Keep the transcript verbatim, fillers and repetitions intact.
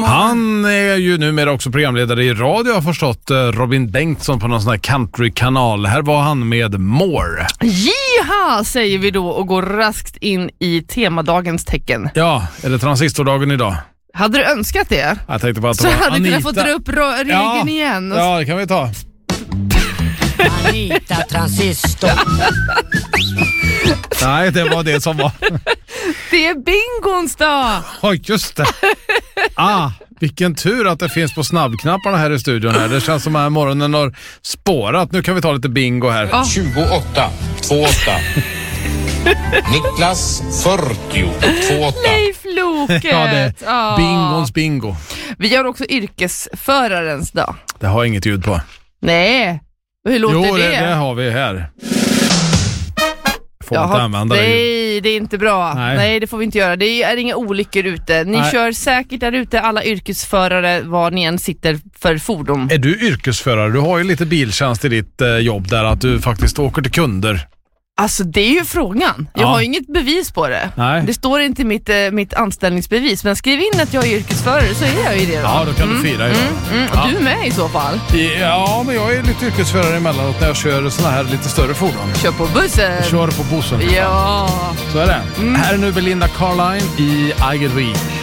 Han är ju numera också programledare i radio, jag har förstått. Robin Bengtsson på någon sån här countrykanal. Här var han med More. Jiha, säger vi då och går raskt in i temadagens tecken. Ja, eller transistordagen idag. Hade du önskat det? Jag tänkte bara att så det var hade Anita. du kunnat få dra upp ro- regeln ja, igen. Och... Ja, det kan vi ta. Anita transistor. Nej, det var det som var. Det är bingons då. Oj, just det. Ah, vilken tur att det finns på snabbknapparna här i studion här. Det känns som att morgonen har spårat. Nu kan vi ta lite bingo här. Ja. tjugoåtta, tjugoåtta. Niklas fyrtio, tjugoåtta. Leif Loket. Ja, det är Ja. bingons bingo. Vi har också yrkesförarens dag. Det har inget ljud på. Nej. Hur låter Jo, det? det, det har vi här. Får Jaha, inte använda det. nej, det är inte bra. Nej. Nej. det får vi inte göra. Det är inga olyckor ute. Ni Nej. kör säkert där ute, alla yrkesförare, var ni än sitter för fordon. Är du yrkesförare? Du har ju lite biltjänst i ditt eh, jobb där, att du faktiskt åker till kunder. Alltså det är ju frågan. Jag Ja. har ju inget bevis på det. Nej. Det står inte i mitt, eh, mitt anställningsbevis. Men skriv in att jag är yrkesförare så är jag ju det då. Ja, då kan du fira idag. Mm, mm. Ja. Och du med i så fall. Ja, men jag är lite yrkesförare emellanåt när jag kör såna här lite större fordon. Kör på bussen. Jag kör på bussen. Ja. Så är det. Här är nu Belinda Carlisle i I Get Weak.